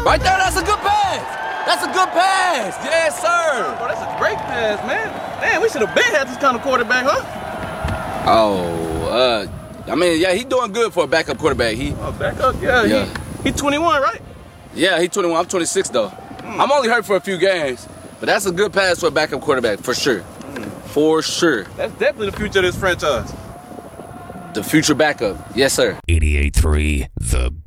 Right there, that's a good pass. That's a good pass. Yes, sir. Bro, that's a great pass, man. Damn, we should have been had this kind of quarterback, huh? Oh, I mean, yeah, he doing good for a backup quarterback. Backup? Yeah. He 21, right? Yeah, he 21. I'm 26 though. I'm only hurt for a few games, but that's a good pass for a backup quarterback for sure. For sure. That's definitely the future of this franchise. The future backup. Yes, sir. 88.3 The